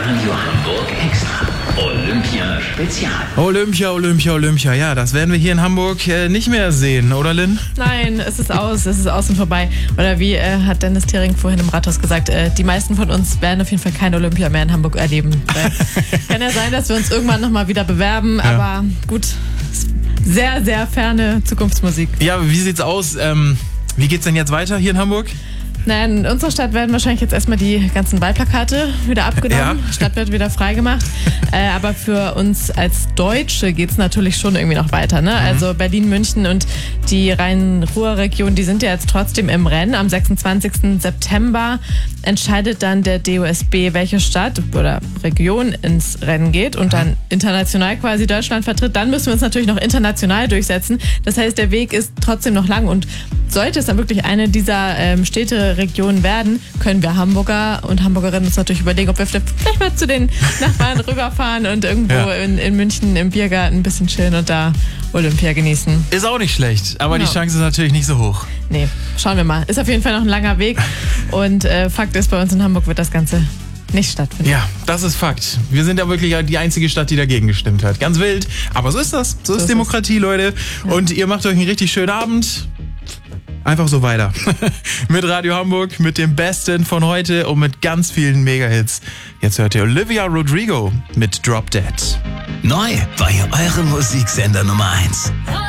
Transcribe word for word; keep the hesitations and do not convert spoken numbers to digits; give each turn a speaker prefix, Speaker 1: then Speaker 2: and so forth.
Speaker 1: Radio Hamburg Extra. Olympia Spezial.
Speaker 2: Olympia, Olympia, Olympia. Ja, das werden wir hier in Hamburg äh, nicht mehr sehen, oder Lynn?
Speaker 3: Nein, es ist aus, es ist aus und vorbei. Oder wie äh, hat Dennis Thering vorhin im Rathaus gesagt, äh, die meisten von uns werden auf jeden Fall kein Olympia mehr in Hamburg erleben. Kann ja sein, dass wir uns irgendwann nochmal wieder bewerben, ja. Aber gut, sehr, sehr ferne Zukunftsmusik.
Speaker 2: Ja, wie sieht's aus? Ähm, wie geht's denn jetzt weiter hier in Hamburg?
Speaker 3: Na, in unserer Stadt werden wahrscheinlich jetzt erstmal die ganzen Wahlplakate wieder abgenommen. Ja. Die Stadt wird wieder freigemacht. äh, aber für uns als Deutsche geht es natürlich schon irgendwie noch weiter. Ne? Mhm. Also Berlin, München und die Rhein-Ruhr-Region, die sind ja jetzt trotzdem im Rennen. Am sechsundzwanzigsten September entscheidet dann der D O S B, welche Stadt oder Region ins Rennen geht und dann international quasi Deutschland vertritt. Dann müssen wir uns natürlich noch international durchsetzen. Das heißt, der Weg ist trotzdem noch lang und sollte es dann wirklich eine dieser ähm, Städte, Regionen werden, können wir Hamburger und Hamburgerinnen uns natürlich überlegen, ob wir vielleicht mal zu den Nachbarn rüberfahren und irgendwo ja. in, in München im Biergarten ein bisschen chillen und da Olympia genießen.
Speaker 2: Ist auch nicht schlecht, aber genau. Die Chance ist natürlich nicht so hoch.
Speaker 3: Nee, schauen wir mal. Ist auf jeden Fall noch ein langer Weg und äh, Fakt ist, bei uns in Hamburg wird das Ganze nicht stattfinden.
Speaker 2: Ja, das ist Fakt. Wir sind ja wirklich die einzige Stadt, die dagegen gestimmt hat. Ganz wild, aber so ist das. So, so ist Demokratie, es. Leute. Ja. Und ihr macht euch einen richtig schönen Abend. Einfach so weiter. Mit Radio Hamburg, mit dem Besten von heute und mit ganz vielen Mega-Hits. Jetzt hört ihr Olivia Rodrigo mit Drop Dead.
Speaker 1: Neu war hier eure Musiksender Nummer eins.